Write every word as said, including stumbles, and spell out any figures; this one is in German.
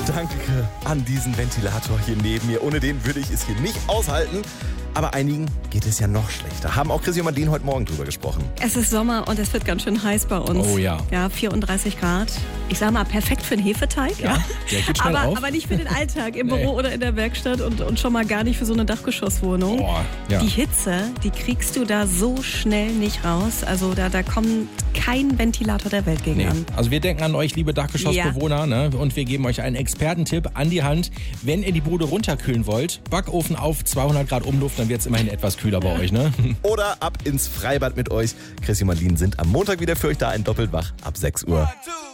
Danke an diesen Ventilator hier neben mir. Ohne den würde ich es hier nicht aushalten. Aber einigen geht es ja noch schlechter. Haben auch Chrissy und Marlene heute Morgen drüber gesprochen. Es ist Sommer und es wird ganz schön heiß bei uns. Oh ja. Ja, vierunddreißig Grad. Ich sag mal, perfekt für einen Hefeteig. Ja, ja. Der geht schnell aber, auf. aber nicht für den Alltag im Nee. Büro oder in der Werkstatt und, und schon mal gar nicht für so eine Dachgeschosswohnung. Boah, ja. Die Hitze, die kriegst du da so schnell nicht raus. Also da, da kommt kein Ventilator der Welt gegen Nee. an. Also wir denken an euch, liebe Dachgeschossbewohner, ne? Und wir geben euch einen Expertentipp an die Hand. Wenn ihr die Bude runterkühlen wollt, Backofen auf zweihundert Grad Umluft, dann wird es immerhin etwas kühler bei euch, ne? Oder ab ins Freibad mit euch. Chrissy und Marlene sind am Montag wieder für euch da, ein Doppelwach ab sechs Uhr. One, two.